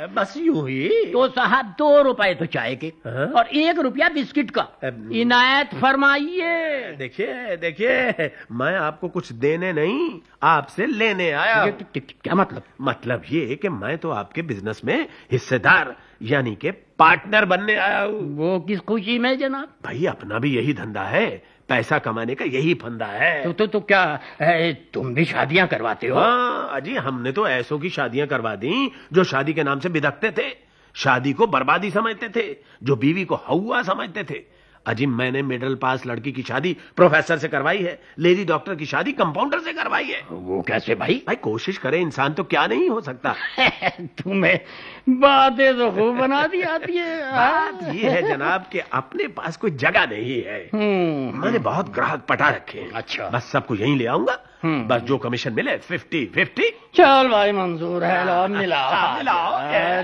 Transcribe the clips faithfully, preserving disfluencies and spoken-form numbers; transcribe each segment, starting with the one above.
बस यूं ही। तो साहब दो रुपए तो चाय के और एक रुपया बिस्किट का इनायत फरमाइए। देखिए देखिए, मैं आपको कुछ देने नहीं, आपसे लेने आया। क्या मतलब? मतलब ये कि मैं तो आपके बिजनेस में हिस्सेदार यानी के पार्टनर बनने आया हूँ। वो किस खुशी में जनाब? भाई अपना भी यही धंधा है, पैसा कमाने का यही फंदा है। तो तो, तो क्या है, तुम भी शादियां करवाते हो? हाँ अजी, हमने तो ऐसों की शादियां करवा दी जो शादी के नाम से बिदकते थे, शादी को बर्बादी समझते थे, जो बीवी को हौवा समझते थे। अजी मैंने मिडिल पास लड़की की शादी प्रोफेसर से करवाई है, लेडी डॉक्टर की शादी कंपाउंडर से करवाई है। वो कैसे भाई? भाई कोशिश करे इंसान तो क्या नहीं हो सकता। तुम्हें बातें तो खूब बना दी आती है। बात ये है जनाब कि अपने पास कोई जगह नहीं है, मैंने बहुत ग्राहक पटा रखे हैं। अच्छा, बस सबको यहीं ले आऊंगा, बस जो कमीशन मिले फिफ्टी फिफ्टी। चल भाई मंजूर है, लो मिलाओ मिलाओ।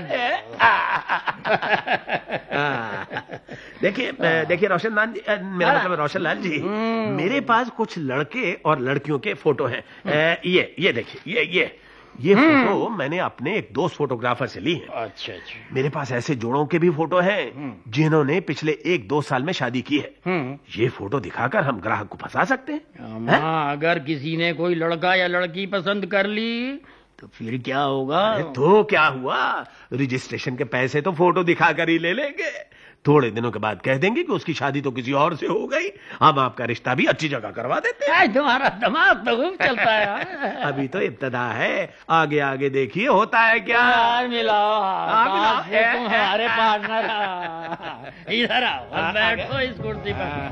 देखिए देखिए रोशन लाल जी, मेरा मतलब रोशन लाल जी, मेरे पास कुछ लड़के और लड़कियों के फोटो हैं। ये ये देखिए, ये ये ये फोटो मैंने अपने एक दोस्त फोटोग्राफर से ली है। अच्छा अच्छा। मेरे पास ऐसे जोड़ों के भी फोटो हैं जिन्होंने पिछले एक दो साल में शादी की है। ये फोटो दिखाकर हम ग्राहक को फंसा सकते हैं। है? अगर किसी ने कोई लड़का या लड़की पसंद कर ली तो फिर क्या होगा? तो क्या हुआ, रजिस्ट्रेशन के पैसे तो फोटो दिखाकर ही ले लेंगे। थोड़े दिनों के बाद कह देंगे कि उसकी शादी तो किसी और से हो गई, हम आपका रिश्ता भी अच्छी जगह करवा देते हैं। तुम्हारा दिमाग तो खूब चलता है। अभी तो इब्तदा है, आगे आगे देखिए होता है क्या। मिलाओ हमारे पार्टनर, इधर आओ बैठो इस कुर्सी पर।